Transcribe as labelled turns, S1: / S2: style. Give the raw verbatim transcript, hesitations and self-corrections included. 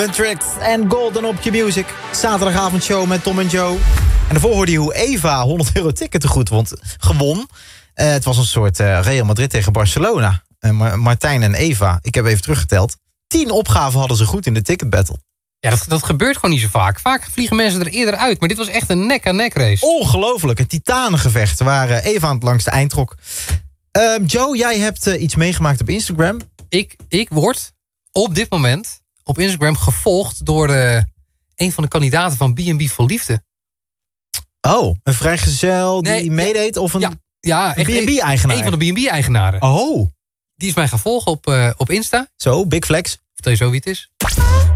S1: Huntrix en Golden op je music. Zaterdagavondshow met Tom en Joe. En daarvoor hoorde je hoe Eva honderd euro ticket te goed won. gewon. Uh, het was een soort uh, Real Madrid tegen Barcelona. Uh, Ma- Martijn en Eva, ik heb even teruggeteld. Tien opgaven hadden ze goed in de ticket battle.
S2: Ja, dat, dat gebeurt gewoon niet zo vaak. Vaak vliegen mensen er eerder uit. Maar dit was echt een nek-aan-nek race.
S1: Ongelooflijk, een titanengevecht waar uh, Eva aan het langste eind trok. Uh, Joe, jij hebt uh, iets meegemaakt op Instagram.
S2: Ik, ik word op dit moment op Instagram gevolgd door de, een van de kandidaten van B en B voor Liefde.
S1: Oh, een vrijgezel die
S2: Nee,
S1: meedeed of een
S2: Ja, ja echt
S1: B en B-eigenaar?
S2: Een van de B en B-eigenaren.
S1: Oh,
S2: Die is mij gaan volgen op, uh, op Insta.
S1: zo, big flex.
S2: Vertel je zo wie het is?